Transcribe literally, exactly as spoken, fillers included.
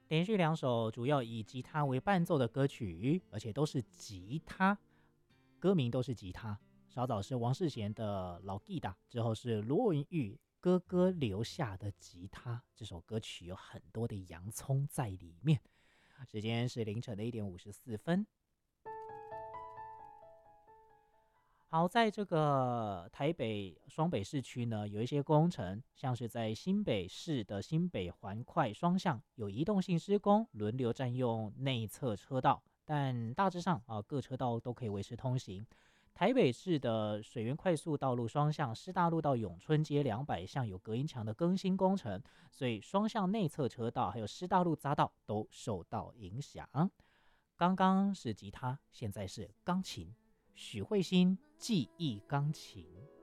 连续两首主要以吉他为伴奏的歌曲，而且都是吉他，歌名都是吉他。稍早是王世贤的《老吉他》，之后是罗文玉哥哥留下的吉他。这首歌曲有很多的洋葱在里面。时间是凌晨的一点五十四分。好，在这个台北双北市区呢，有一些工程，像是在新北市的新北环快双向有移动性施工，轮流占用内侧车道，但大致上啊，各车道都可以维持通行。台北市的水源快速道路双向师大路到永春街两百巷有隔音墙的更新工程，所以双向内侧车道还有师大路匝道都受到影响。刚刚是吉他，现在是钢琴。许慧欣记忆钢琴。